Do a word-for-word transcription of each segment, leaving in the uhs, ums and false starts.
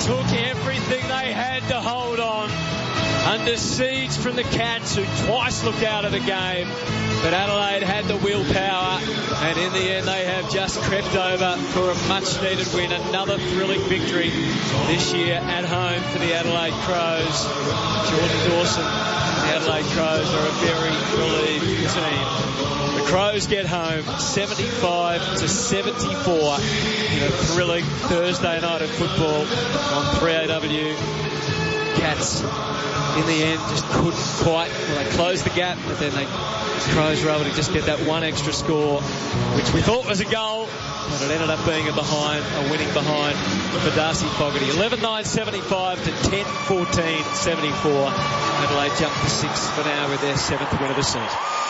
took everything they had to hold on. Under siege from the Cats, who twice looked out of the game. But Adelaide had the willpower, and in the end they have just crept over for a much-needed win. Another thrilling victory this year at home for the Adelaide Crows. Jordan Dawson and the Adelaide Crows are a very relieved team. The Crows get home seventy-five to seventy-four in a thrilling Thursday night of football on three A W. Cats, in the end, just couldn't quite. Well, they closed the gap, but then they, the Crows were able to just get that one extra score, which we thought was a goal, but it ended up being a behind, a winning behind for Darcy Fogarty. eleven nine seventy-five to ten fourteen seventy-four. Adelaide jumped to sixth for now with their seventh win of the season.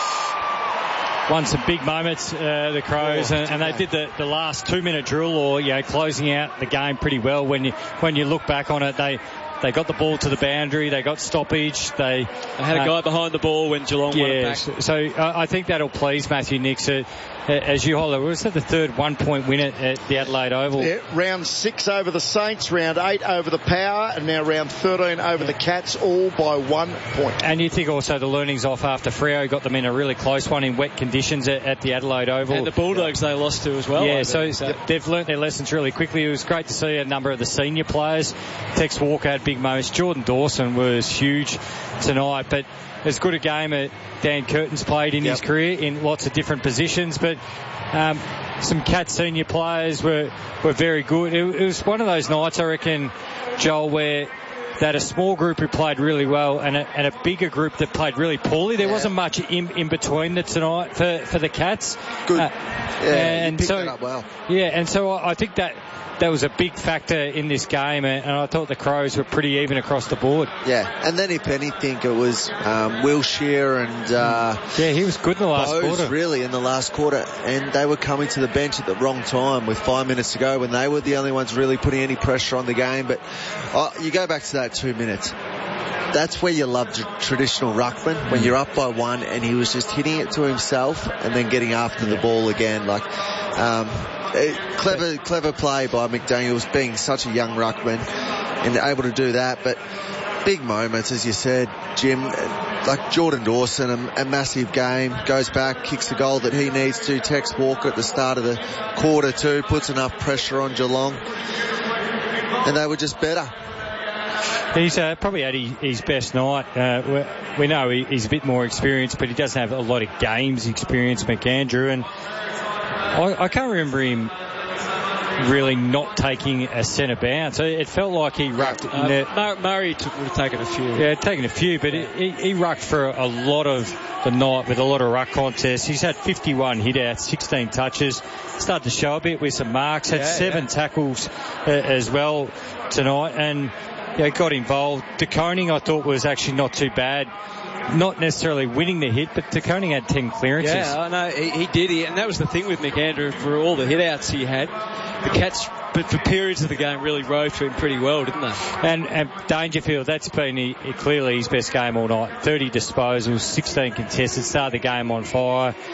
Won some big moments, uh, the Crows, oh, and, and they did the, the last two-minute drill, or you know, closing out the game pretty well. When you when you look back on it, they they got the ball to the boundary, they got stoppage, they, they had a uh, guy behind the ball when Geelong yeah, won it back. So, so uh, I think that'll please Matthew Nicks. Uh, as you hold it, was that the third one-point win at, at the Adelaide Oval? Yeah, round six over the Saints, round eight over the Power, and now round thirteen over yeah. the Cats, all by one point. And you think also the learnings off after Freo got them in a really close one in wet conditions at, at the Adelaide Oval. And the Bulldogs yeah. they lost to as well. Yeah, so, so yep. they've learnt their lessons really quickly. It was great to see a number of the senior players. Tex Walker had big moments. Jordan Dawson was huge tonight, but as good a game as Dan Curtin's played in yep. his career in lots of different positions, but um, some Cat senior players were, were very good. It, it was one of those nights, I reckon, Joel, where they had a small group who played really well and a, and a bigger group that played really poorly. There yeah. wasn't much in, in between the tonight for, for the Cats. Good. Uh, yeah, and you picked so, that up well. Yeah, and so I, I think that that was a big factor in this game, and, and I thought the Crows were pretty even across the board. Yeah, and then if anything, it was um, Wilshire and uh, yeah, he was good in the last Bose, quarter. Really, in the last quarter, and they were coming to the bench at the wrong time with five minutes to go when they were the only ones really putting any pressure on the game. But uh, you go back to that two minutes. That's where you love traditional ruckman, when you're up by one and he was just hitting it to himself and then getting after the ball again. Like, um, it, clever, clever play by McDaniels, being such a young ruckman and able to do that. But big moments, as you said, Jim, like Jordan Dawson, a, a massive game, goes back, kicks the goal that he needs to. Tex Walker at the start of the quarter too, puts enough pressure on Geelong, and they were just better. He's uh, probably had his, his best night. Uh, we know he, he's a bit more experienced, but he doesn't have a lot of games experience, McAndrew. And I, I can't remember him really not taking a centre bounce. It felt like he rucked. Uh, in there. Murray took, would have taken a few. Yeah, taken a few, but yeah. he, he rucked for a lot of the night with a lot of ruck contests. He's had fifty-one hit-outs, sixteen touches. Started to show a bit with some marks. Had yeah, seven yeah. tackles uh, as well tonight, and yeah, got involved. De Koning, I thought, was actually not too bad. Not necessarily winning the hit, but De Koning had ten clearances. Yeah, I know, he, he did. He, and that was the thing with McAndrew, for all the hit-outs he had. The Cats, but for periods of the game, really rode for him pretty well, didn't they? And, and Dangerfield, that's been he, he, clearly his best game all night. thirty disposals, sixteen contested, started the game on fire.